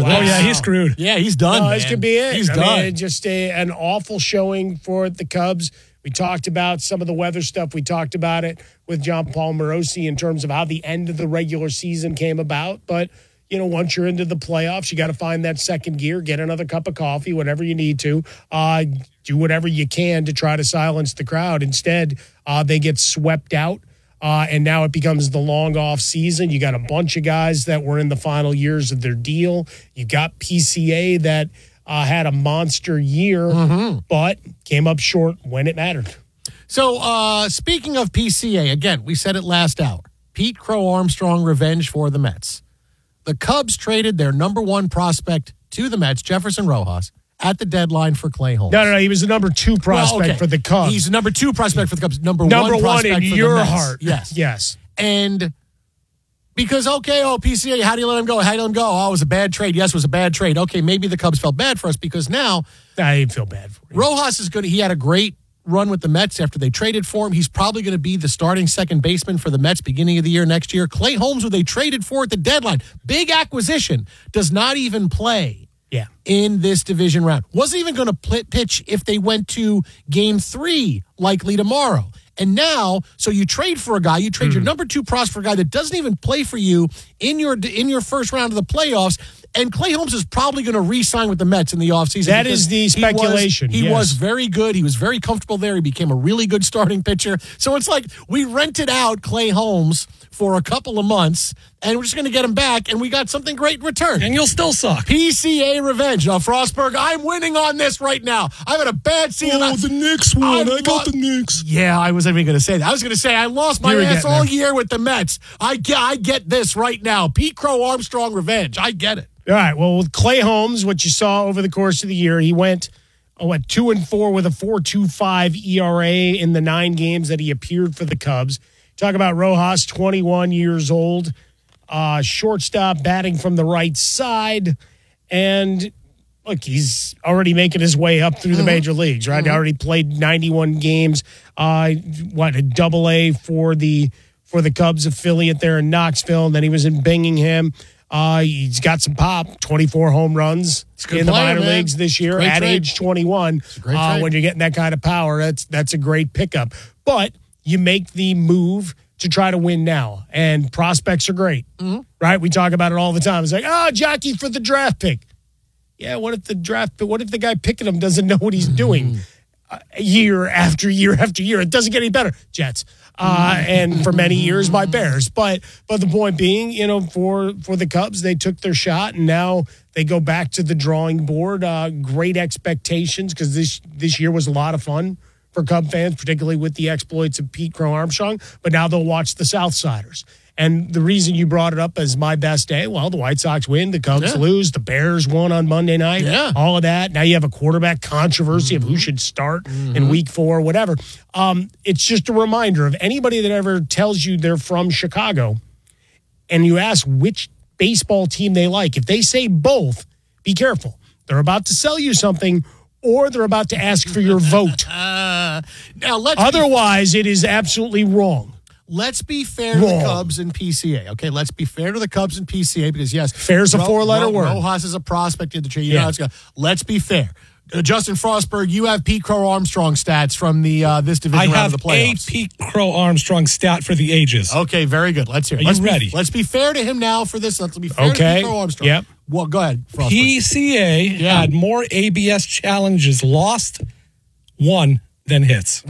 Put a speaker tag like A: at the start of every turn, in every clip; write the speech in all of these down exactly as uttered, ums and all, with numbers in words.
A: wow.
B: this.
A: Oh, yeah, he's screwed.
B: Yeah, he's done,
C: No,
B: man.
C: this could be it.
B: He's
C: I
B: done.
C: mean, just a, an awful showing for the Cubs. We talked about some of the weather stuff. We talked about it with John Paul Morosi in terms of how the end of the regular season came about. But, you know, once you're into the playoffs, you got to find that second gear, get another cup of coffee, whatever you need to. Uh, do whatever you can to try to silence the crowd. Instead, uh, they get swept out. Uh, and now it becomes the long off season. You got a bunch of guys that were in the final years of their deal. You got P C A that uh, had a monster year, mm-hmm. but came up short when it mattered.
B: So uh, speaking of P C A, again, we said it last hour. Pete Crow Armstrong revenge for the Mets. The Cubs traded their number one prospect to the Mets, Jefferson Rojas, at the deadline for Clay Holmes.
C: No, no, no. He was the number two prospect
B: well, okay.
C: for the Cubs.
B: He's the number two prospect for the Cubs. Number,
C: number
B: one
C: one
B: prospect
C: in
B: for
C: your
B: the Mets.
C: heart.
B: Yes.
C: Yes.
B: And because, okay, oh, P C A, how do you let him go? How do you let him go? Oh, it was a bad trade. Yes, it was a bad trade. Okay, maybe the Cubs felt bad for us because now
C: I didn't feel bad for him.
B: Rojas is good. He had a great run with the Mets after they traded for him. He's probably going to be the starting second baseman for the Mets beginning of the year next year. Clay Holmes, who they traded for at the deadline, big acquisition, does not even play
C: yeah.
B: in this division round. Wasn't even going to pl- pitch if they went to game three, likely tomorrow. And now, so you trade for a guy, you trade mm. your number two prospect for a guy that doesn't even play for you in your in your first round of the playoffs. And Clay Holmes is probably going to re-sign with the Mets in the offseason.
C: That is the speculation.
B: He, was, he
C: yes.
B: was very good. He was very comfortable there. He became a really good starting pitcher. So it's like we rented out Clay Holmes for a couple of months, and we're just going to get him back, and we got something great in return.
A: And you'll still suck.
B: P C A revenge. Now, Frostberg, I'm winning on this right now. I've had a bad season.
A: Oh, the Knicks won. I, I got lo- the Knicks.
B: Yeah, I wasn't even going to say that. I was going to say I lost my ass all year with the Mets. I get, I get this right now. Pete Crow Armstrong revenge. I get it.
C: All right. Well, with Clay Holmes, what you saw over the course of the year, he went oh, what two and four with a four point two five E R A in the nine games that he appeared for the Cubs. Talk about Rojas, twenty-one years old, uh, shortstop, batting from the right side, and look, he's already making his way up through the mm-hmm. major leagues. Right, mm-hmm. already played ninety-one games. Uh, what a double A for the for the Cubs affiliate there in Knoxville, and then he was in Bingham. Uh, he's got some pop, twenty-four home runs in the
B: player,
C: minor
B: man.
C: leagues this year at
B: trade.
C: age twenty-one. Uh, when you're getting that kind of power, that's that's a great pickup. But you make the move to try to win now, and prospects are great, mm-hmm. right? We talk about it all the time. It's like, oh, jockey for the draft pick. Yeah, what if the draft? What if the guy picking him doesn't know what he's mm-hmm. doing uh, year after year after year? It doesn't get any better. Jets. Uh, and for many years, my Bears. But but the point being, you know, for, for the Cubs, they took their shot, and now they go back to the drawing board. Uh, great expectations because this this year was a lot of fun for Cub fans, particularly with the exploits of Pete Crow Armstrong. But now they'll watch the Southsiders. And the reason you brought it up as my best day, well, the White Sox win, the Cubs yeah. lose, the Bears won on Monday night,
B: yeah.
C: all of that. Now you have a quarterback controversy mm-hmm. of who should start mm-hmm. in week four, whatever. Um, it's just a reminder of anybody that ever tells you they're from Chicago and you ask which baseball team they like. If they say both, be careful. They're about to sell you something or they're about to ask for your vote.
B: Uh, now let's
C: Otherwise, be- it is absolutely wrong.
B: Let's be fair Wrong. to the Cubs and P C A. Okay, let's be fair to the Cubs and P C A because, yes.
C: Fair's a
B: Ro-
C: four-letter
B: Ro-
C: word.
B: Rojas is a prospect in the trade. You
C: yeah.
B: know, it's gonna, let's be fair. Uh, Justin Frostberg, you have Pete Crow Armstrong stats from the uh, this division
A: I
B: round of the playoffs.
A: I have a Pete Crow Armstrong stat for the ages.
B: Okay, very good. Let's hear it.
A: Are
B: let's
A: you
B: be,
A: ready?
B: Let's be fair to him now for this. Let's be fair
C: okay.
B: to Pete Crow Armstrong.
C: Yep.
B: Well, go ahead, Frostberg.
A: P C A
B: yeah.
A: had more A B S challenges lost, won, than hits.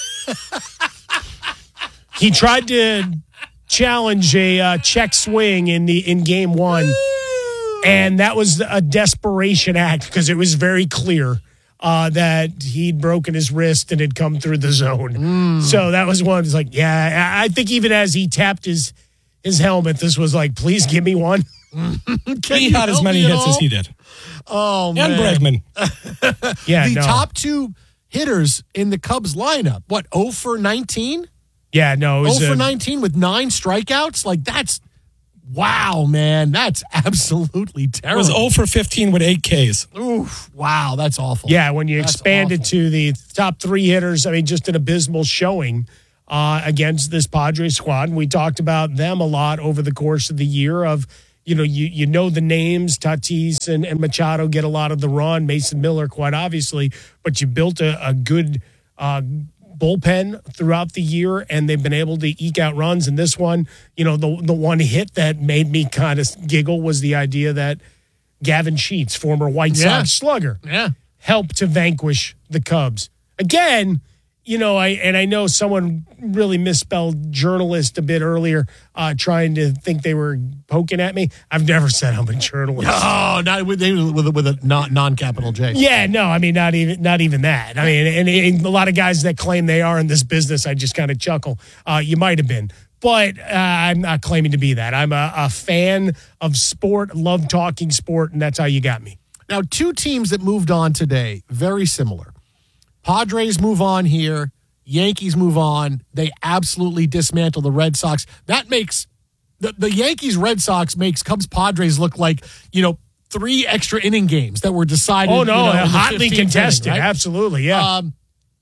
C: He tried to challenge a uh, check swing in the in game one, and that was a desperation act because it was very clear uh, that he'd broken his wrist and had come through the zone. Mm. So that was one. It's like, yeah, I think even as he tapped his his helmet, this was like, please give me one.
A: He had as many hits as he did.
B: Oh,
A: and
B: man.
A: Bregman.
C: yeah,
B: the
C: no.
B: top two hitters in the Cubs lineup. What, oh for nineteen?
C: Yeah, no. It was
B: oh for
C: a,
B: nineteen with nine strikeouts? Like, that's, wow, man. That's absolutely terrible.
A: It was oh for fifteen with eight Ks.
B: Oof, wow, that's awful.
C: Yeah, when you
B: that's
C: expand it
B: awful.
C: to the top three hitters, I mean, just an abysmal showing uh, against this Padres squad. And we talked about them a lot over the course of the year of, you know, you you know the names, Tatis and, and Machado get a lot of the run, Mason Miller, quite obviously, but you built a, a good uh, bullpen throughout the year, and they've been able to eke out runs. And this one, you know, the the one hit that made me kind of giggle was the idea that Gavin Sheets, former White Sox
B: yeah.
C: slugger,
B: yeah.
C: helped to vanquish the Cubs. Again, you know, I and I know someone really misspelled journalist a bit earlier, uh, trying to think they were poking at me. I've never said I'm a journalist.
B: No, not with with a, with a non non capital J.
C: Yeah, no, I mean not even not even that. I mean, and, and a lot of guys that claim they are in this business, I just kind of chuckle. Uh, you might have been, but uh, I'm not claiming to be that. I'm a, a fan of sport, love talking sport, and that's how you got me.
B: Now, two teams that moved on today, very similar. Padres move on here. Yankees move on. They absolutely dismantle the Red Sox. That makes the, the Yankees Red Sox makes Cubs Padres look like, you know, three extra inning games that were decided.
C: Oh, no,
B: you know,
C: hotly contested.
B: Inning, right?
C: Absolutely, yeah.
B: Um,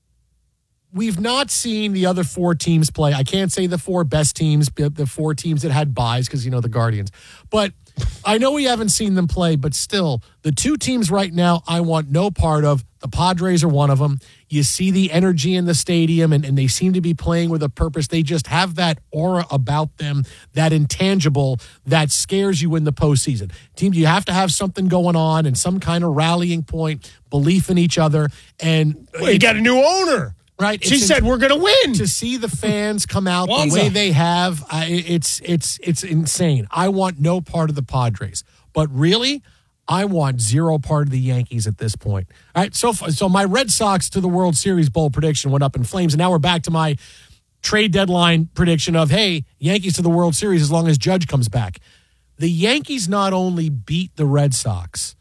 B: we've not seen the other four teams play. I can't say the four best teams, the four teams that had buys because, you know, the Guardians. But I know we haven't seen them play, but still, the two teams right now I want no part of. The Padres are one of them. You see the energy in the stadium, and, and they seem to be playing with a purpose. They just have that aura about them, that intangible that scares you in the postseason. Teams, you have to have something going on and some kind of rallying point, belief in each other. And
C: well, you got a new owner.
B: Right.
C: She
B: it's
C: said, we're going to win.
B: To see the fans come out the way they have, I, it's it's it's insane. I want no part of the Padres. But really, I want zero part of the Yankees at this point. All right, so so my Red Sox to the World Series bowl prediction went up in flames, and now we're back to my trade deadline prediction of, hey, Yankees to the World Series as long as Judge comes back. The Yankees not only beat the Red Sox,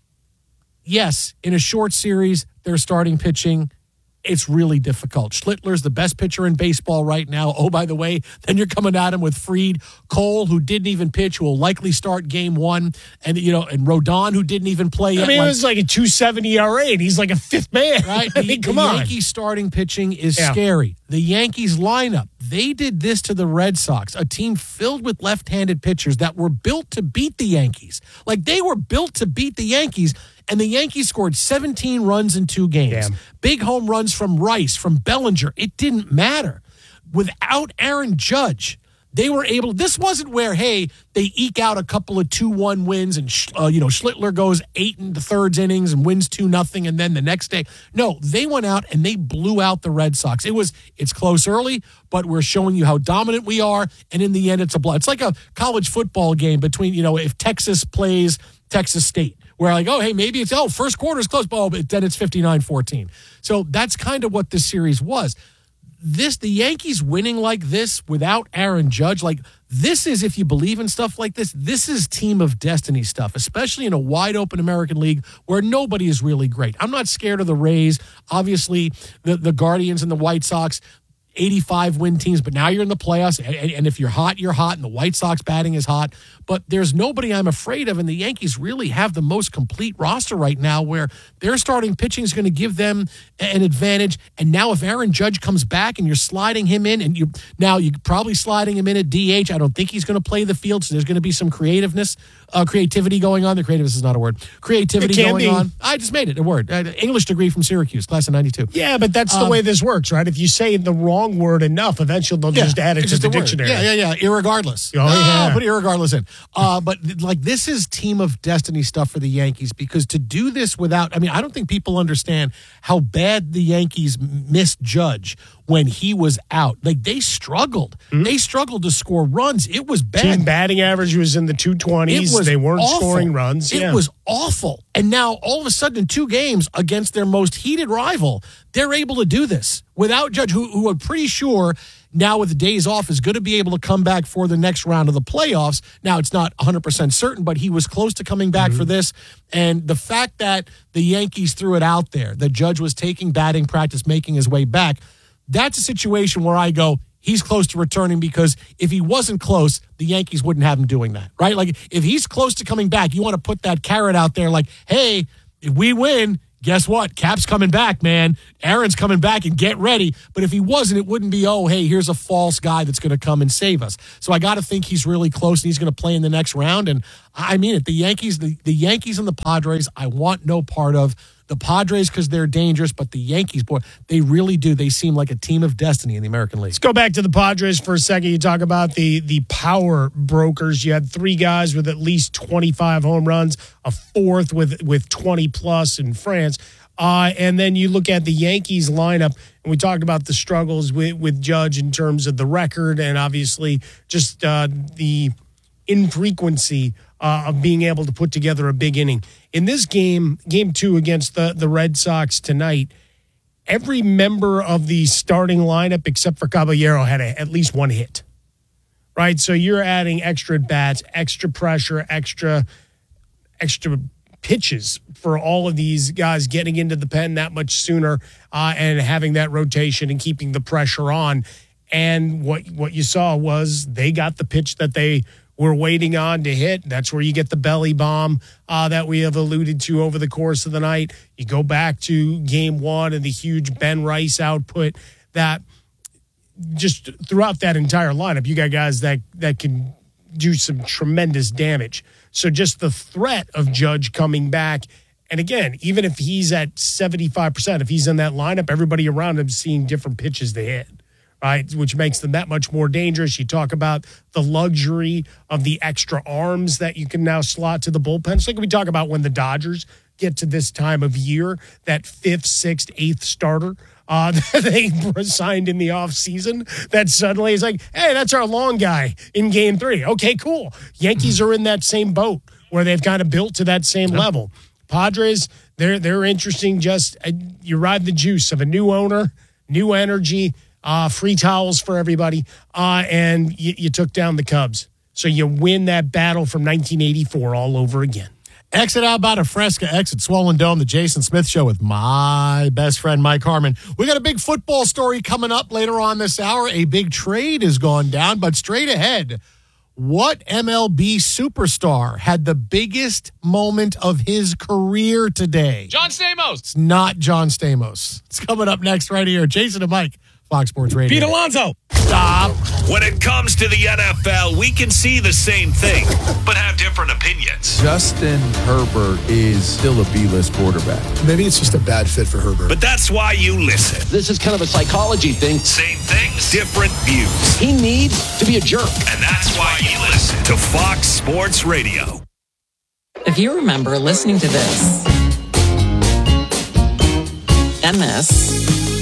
B: yes, in a short series, they're starting pitching. It's really difficult. Schlittler's the best pitcher in baseball right now. Oh, by the way, then you're coming at him with Fried, Cole, who didn't even pitch, who will likely start game one, and you know, and Rodon, who didn't even play yet.
C: I mean,
B: like,
C: it was like a two seventy E R A, and he's like a fifth man.
B: Right?
C: I
B: The,
C: mean, come
B: the
C: on.
B: Yankees starting pitching is
C: Yeah.
B: scary. The Yankees lineup, they did this to the Red Sox, a team filled with left-handed pitchers that were built to beat the Yankees. Like, they were built to beat the Yankees. And the Yankees scored seventeen runs in two games.
C: Damn.
B: Big home runs from Rice, from Bellinger. It didn't matter. Without Aaron Judge, they were able. This wasn't where, hey, they eke out a couple of two one wins and, uh, you know, Schlittler goes eight in the third innings and wins two nothing, and then the next day. No, they went out and they blew out the Red Sox. It was, it's close early, but we're showing you how dominant we are. And in the end, it's a blow. It's like a college football game between, you know, if Texas plays Texas State. Where like, oh, hey, maybe it's, oh, first quarter's close, oh, but then it's fifty-nine fourteen. So that's kind of what this series was. This, the Yankees winning like this without Aaron Judge, like this is, if you believe in stuff like this, this is team of destiny stuff, especially in a wide open American League where nobody is really great. I'm not scared of the Rays. Obviously, the, the Guardians and the White Sox, eighty-five win teams, but now you're in the playoffs, and, and if you're hot, you're hot, and the White Sox batting is hot. But there's nobody I'm afraid of, and the Yankees really have the most complete roster right now where their starting pitching is going to give them an advantage. And now if Aaron Judge comes back and you're sliding him in, and you now you're probably sliding him in at D H, I don't think he's going to play the field, so there's going to be some creativeness, uh, creativity going on. The creativeness is not a word. Creativity going
C: be.
B: on. I just made it a word. Uh, English degree from Syracuse, class of ninety-two.
C: Yeah, but that's the
B: Um,
C: way this works, right? If you say the wrong word enough, eventually they'll just add it
B: it's
C: to
B: just
C: the
B: a word.
C: dictionary.
B: Yeah, yeah, yeah. Irregardless.
C: Oh, yeah.
B: Put irregardless in. Uh, but like this is team of destiny stuff for the Yankees because to do this without, I mean, I don't think people understand how bad the Yankees missed Judge when he was out. Like they struggled. Mm-hmm. They struggled to score runs. It was bad.
C: Team batting average was in the two twenties.
B: It was
C: They weren't
B: awful.
C: scoring runs.
B: It
C: yeah.
B: was awful. And now all of a sudden in two games against their most heated rival, they're able to do this without Judge, who, who I'm pretty sure now with the days off is going to be able to come back for the next round of the playoffs. Now, it's not one hundred percent certain, but he was close to coming back mm-hmm. for this. And the fact that the Yankees threw it out there, that Judge was taking batting practice, making his way back, that's a situation where I go, he's close to returning because if he wasn't close, the Yankees wouldn't have him doing that, right? Like if he's close to coming back, you want to put that carrot out there like, hey, if we win, guess what? Cap's coming back, man. Aaron's coming back, and get ready. But if he wasn't, it wouldn't be, oh, hey, here's a false guy that's going to come and save us. So I got to think he's really close, and he's going to play in the next round. And I mean it. The Yankees, the, the Yankees and the Padres, I want no part of. The Padres because they're dangerous, but the Yankees, boy, they really do. They seem like a team of destiny in the American League.
C: Let's go back to the Padres for a second. You talk about the the power brokers. You had three guys with at least twenty-five home runs, a fourth with, with twenty plus in France. Uh, and then you look at the Yankees lineup, and we talked about the struggles with, with Judge in terms of the record and obviously just uh, the infrequency uh, of being able to put together a big inning. In this game, game two against the, the Red Sox tonight, every member of the starting lineup except for Caballero had a, at least one hit, right? So you're adding extra bats, extra pressure, extra extra pitches for all of these guys getting into the pen that much sooner uh, and having that rotation and keeping the pressure on. And what what you saw was they got the pitch that they we're waiting on to hit. That's where you get the belly bomb uh, that we have alluded to over the course of the night. You go back to game one and the huge Ben Rice output that just throughout that entire lineup, you got guys that, that can do some tremendous damage. So just the threat of Judge coming back. And again, even if he's at seventy-five percent, if he's in that lineup, everybody around him seeing different pitches they hit. Right, which makes them that much more dangerous. You talk about the luxury of the extra arms that you can now slot to the bullpen. It's like we talk about when the Dodgers get to this time of year, that fifth, sixth, eighth starter uh, that they signed in the offseason that suddenly is like, hey, that's our long guy in game three. Okay, cool. Yankees are in that same boat where they've kind of built to that same yep. level. Padres, they're, they're interesting. Just uh, you ride the juice of a new owner, new energy, Uh, free towels for everybody, uh, and you, you took down the Cubs. So you win that battle from nineteen eighty-four all over again.
B: Exit out about a Fresca, exit Swollen Dome, the Jason Smith Show with my best friend, Mike Harmon. We got a big football story coming up later on this hour. A big trade has gone down, but straight ahead, what M L B superstar had the biggest moment of his career today?
D: John Stamos.
B: It's not John Stamos. It's coming up next right here. Jason and Mike. Fox Sports Radio.
A: Pete Alonso.
B: Stop.
E: When it comes to the N F L, we can see the same thing, but have different opinions.
F: Justin Herbert is still a B-list quarterback.
G: Maybe it's just a bad fit for Herbert.
E: But that's why you listen.
D: This is kind of a psychology thing.
E: Same things, different views.
D: He needs to be a jerk.
E: And that's why you listen to Fox Sports Radio.
H: If you remember listening to this and this,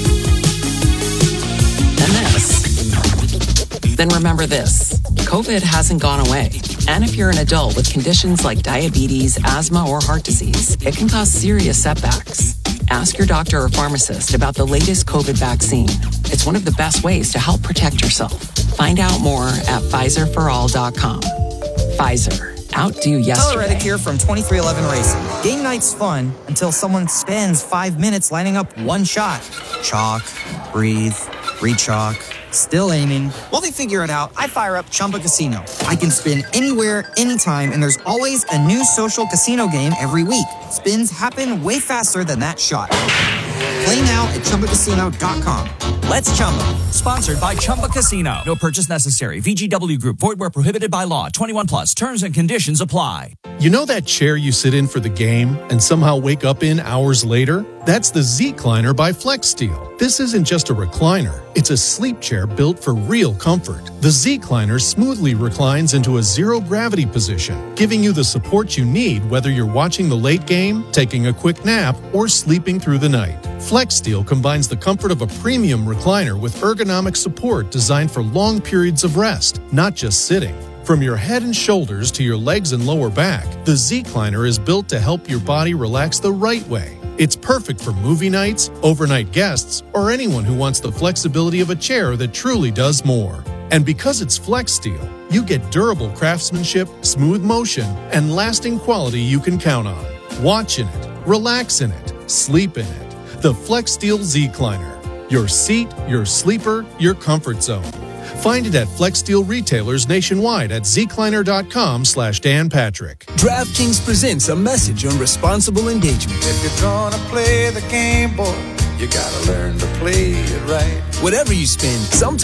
H: and this, then remember this. COVID hasn't gone away. And if you're an adult with conditions like diabetes, asthma, or heart disease, it can cause serious setbacks. Ask your doctor or pharmacist about the latest COVID vaccine. It's one of the best ways to help protect yourself. Find out more at Pfizer for all dot com. Pfizer. Outdo yesterday.
I: Tyler Reddick here from twenty-three eleven Racing. Game night's fun until someone spends five minutes lining up one shot. Chalk, breathe, re-chalk, still aiming. While they figure it out, I fire up Chumba Casino. I can spin anywhere, anytime, and there's always a new social casino game every week. Spins happen way faster than that shot. Play now at Chumba Casino dot com. Let's Chumba.
J: Sponsored by Chumba Casino. No purchase necessary. V G W Group. Void where prohibited by law. twenty-one plus. Terms and conditions apply.
K: You know that chair you sit in for the game and somehow wake up in hours later? That's the Z-Cliner by FlexSteel. This isn't just a recliner. It's a sleep chair built for real comfort. The Z-Cliner smoothly reclines into a zero-gravity position, giving you the support you need whether you're watching the late game, taking a quick nap, or sleeping through the night. FlexSteel combines the comfort of a premium recliner with ergonomic support designed for long periods of rest, not just sitting. From your head and shoulders to your legs and lower back, the Z-Cliner is built to help your body relax the right way. It's perfect for movie nights, overnight guests, or anyone who wants the flexibility of a chair that truly does more. And because it's FlexSteel, you get durable craftsmanship, smooth motion, and lasting quality you can count on. Watch in it, relax in it, sleep in it. The FlexSteel Z-Cliner. Your seat, your sleeper, your comfort zone. Find it at FlexSteel retailers nationwide at zcliner.com slash Dan Patrick.
L: DraftKings presents a message on responsible engagement.
M: If you're gonna play the game, boy, you gotta learn to play it right.
L: Whatever you spend, sometimes